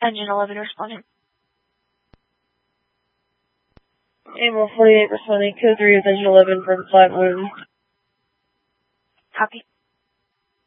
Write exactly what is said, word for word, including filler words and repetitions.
Engine eleven responding. Able forty-eight responding. Code three is Engine eleven from flight one. Copy.